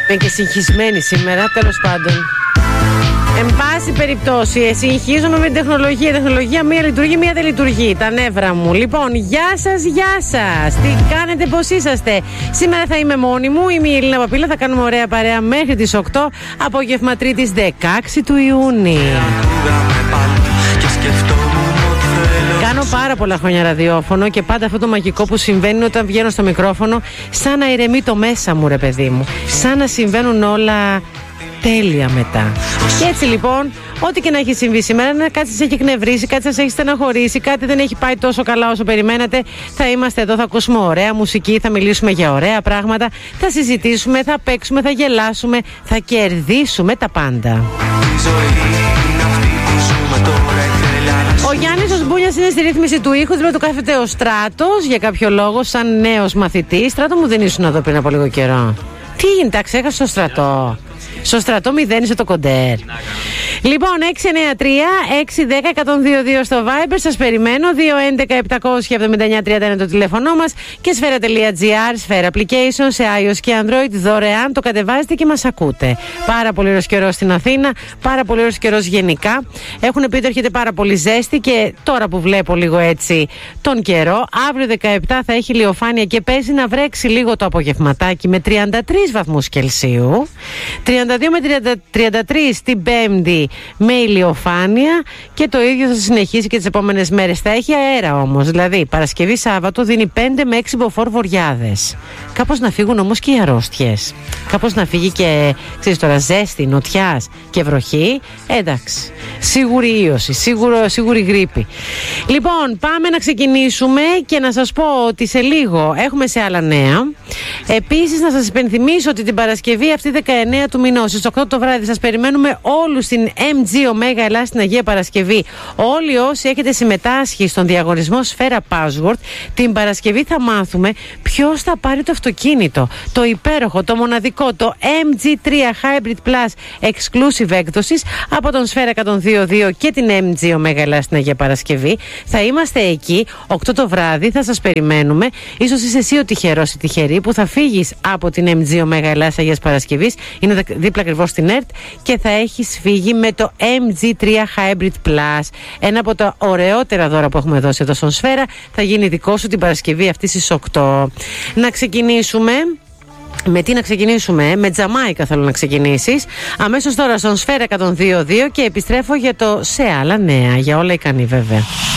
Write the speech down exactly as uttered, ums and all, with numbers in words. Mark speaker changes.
Speaker 1: Είμαι και συγχυσμένη σήμερα, τέλος πάντων. Εν πάση περιπτώσει, συγχύζομαι με την τεχνολογία. Η τεχνολογία μία λειτουργεί, μία δεν λειτουργεί. Τα νεύρα μου. Λοιπόν, γεια σας, γεια σας. Τι κάνετε, πώς είσαστε? Σήμερα θα είμαι μόνη μου. Είμαι η Ελίνα Παπίλα. Θα κάνουμε ωραία παρέα μέχρι τις οκτώ. Απόγευμα Τρίτης δεκαέξι του Ιούνιου. Κάνω πάρα πολλά χρόνια ραδιόφωνο και πάντα αυτό το μαγικό που συμβαίνει όταν βγαίνω στο μικρόφωνο, σαν να ηρεμεί το μέσα μου, ρε παιδί μου. Σαν να συμβαίνουν όλα τέλεια μετά. Και έτσι λοιπόν, ό,τι και να έχει συμβεί σήμερα, να κάτι σας έχει εκνευρίσει, κάτι σας έχει στεναχωρήσει, κάτι δεν έχει πάει τόσο καλά όσο περιμένατε, θα είμαστε εδώ, θα ακούσουμε ωραία μουσική, θα μιλήσουμε για ωραία πράγματα, θα συζητήσουμε, θα παίξουμε, θα γελάσουμε, θα κερδίσουμε τα πάντα. Ο Γιάννης ο Σμπούνιας είναι στη ρύθμιση του ήχου, δηλαδή του κάθεται ο Στράτος για κάποιο λόγο, σαν νέος μαθητής. Στράτο μου, δεν ήσουν εδώ πριν από λίγο καιρό? Τι γίνεται, ξέχασε το Στρατό? Στο Στρατό μηδένισε το κοντέρ. Λοιπόν, έξι εννιά τρία έξι ένα μηδέν ένα μηδέν δύο δύο στο Viber. Σας περιμένω. δύο έντεκα επτακόσια εβδομήντα εννιά τριάντα είναι το τηλέφωνο μας. Και σφαίρα.gr, Σφαίρα Application σε iOS και Android. Δωρεάν το κατεβάζετε και μας ακούτε. Πάρα πολύ ωραίος καιρός στην Αθήνα. Πάρα πολύ ωραίος καιρός γενικά. Έχουν πει ότι έρχεται πάρα πολύ ζέστη. Και τώρα που βλέπω λίγο έτσι τον καιρό, αύριο δεκαεπτά θα έχει ηλιοφάνεια και παίζει να βρέξει λίγο το απογευματάκι με τριάντα τρεις βαθμούς Κελσίου. τριάντα δύο με τριάντα τρία την Πέμπτη με ηλιοφάνεια και το ίδιο θα συνεχίσει και τις επόμενες μέρες. Θα έχει αέρα όμως, δηλαδή Παρασκευή Σάββατο δίνει πέντε με έξι μποφόρ βοριάδες. Κάπως να φύγουν όμως και οι αρρώστιες. Κάπως να φύγει και, ξέρεις τώρα, ζέστη, νοτιάς και βροχή. Εντάξει, σίγουρη ίωση, σίγουρο, σίγουρη γρίπη. Λοιπόν, πάμε να ξεκινήσουμε και να σας πω ότι σε λίγο έχουμε σε άλλα νέα. Επίσης να σας υπενθυμίσω ότι την Παρασκευή αυτή δεκαεννέα του μηνός στις οκτώ το βράδυ σας περιμένουμε όλους στην εμ τζι Omega Ελλάς στην Αγία Παρασκευή. Όλοι όσοι έχετε συμμετάσχει στον διαγωνισμό Σφαίρα Password, την Παρασκευή θα μάθουμε ποιος θα πάρει το αυτοκίνητο, το υπέροχο, το μοναδικό, το εμ τζι τρία Hybrid Plus Exclusive έκδοσης από τον Σφαίρα εκατόν δύο δύο και την εμ τζι Omega Ελλάς στην Αγία Παρασκευή. Θα είμαστε εκεί οκτώ το βράδυ, θα σας περιμένουμε. Ίσως είσαι εσύ ο τυχερός ή τυχερή που θα φύγεις από την εμ τζι Omega Ελλάς Αγίας Παρασκευής. Είναι δίπλα ακριβώς στην ΕΡΤ και θα έχεις φύγει με το εμ τζι τρία Hybrid Plus. Ένα από τα ωραιότερα δώρα που έχουμε δώσει εδώ στον Σφαίρα. Θα γίνει δικό σου την Παρασκευή αυτή στις οκτώ. Να ξεκινήσουμε. Με τι να ξεκινήσουμε? Με Τζαμάικα θέλω να ξεκινήσεις. Αμέσως τώρα στον Σφαίρα εκατόν δύο δύο και επιστρέφω για το σε άλλα νέα. Για όλα ικανή βέβαια.